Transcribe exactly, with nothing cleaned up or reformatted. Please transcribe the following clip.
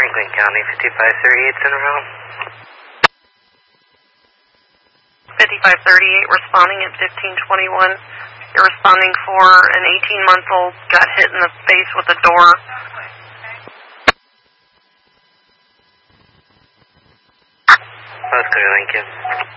Franklin County, fifty-five thirty-eight Center Hall. fifty-five thirty-eight responding at fifteen twenty-one. You're responding for an eighteen-month-old got hit in the face with a door. That's clear, thank you.